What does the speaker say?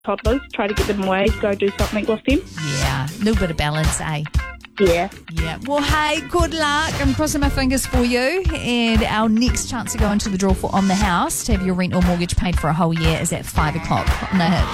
toddlers, try to get them away, go do something with them. Yeah, a little bit of balance, eh? Yeah. Yeah. Well, hey, good luck. I'm crossing my fingers for you. And our next chance to go into the draw for On the House to have your rent or mortgage paid for a whole year is at 5 o'clock on the Hits.